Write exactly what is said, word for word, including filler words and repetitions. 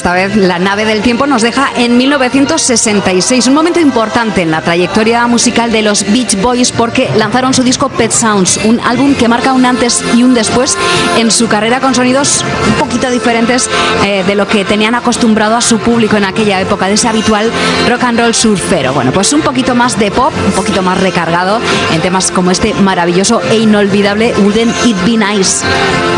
esta vez la nave del tiempo nos deja en mil novecientos sesenta y seis, un momento importante en la trayectoria musical de los Beach Boys porque lanzaron su disco Pet Sounds, un álbum que marca un antes y un después en su carrera con sonidos un poquito diferentes eh, de lo que tenían acostumbrado a su público en aquella época, de ese habitual rock and roll surfero. Bueno, pues un poquito más de pop, un poquito más recargado en temas como este maravilloso e inolvidable Wouldn't It Be Nice.